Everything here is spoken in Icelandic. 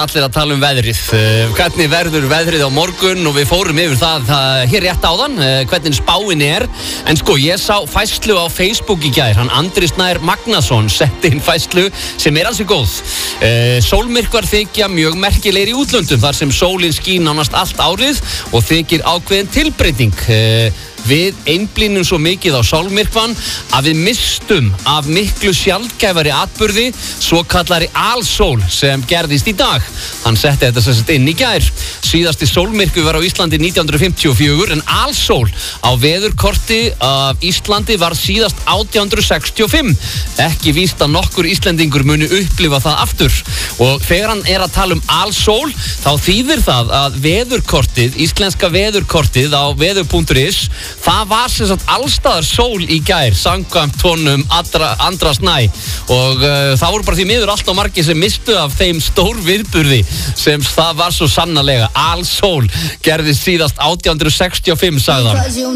Allir að tala veðrið, hvernig verður veðrið á morgun og við fórum yfir það hér rétt áðan, hvernig spáin en sko ég sá færslu á Facebook í gær, hann Andri Snær Magnason setti inn færslu sem ansi góð. Sólmyrkvar þykja mjög merkilegir í útlöndum þar sem sólin skín nánast allt árið og þykir ákveðin tilbreyting. Við einblínum svo mikið á sólmyrkvann að við mistum af miklu sjaldgæfari atburði, svo kallari alsól sem gerðist í dag. Hann setti þetta sem sagt inn í gær. Síðasti sólmyrkvi var á Íslandi 1954 en alsól á veðurkorti af Íslandi var síðast 1865. Ekki víst að nokkur Íslendingur muni upplifa það aftur. Og þegar hann að tala alsól, þá þýðir það að veðurkortið, íslenska veðurkortið á veður.is, það var sem sagt allstaðar sól í gær samkvæmt honum Andra Snæ og það voru bara því miður allt og margir sem mistu af þeim stór viðburði sem það var svo sannarlega alsól gerðist síðast 1865 sagði hann.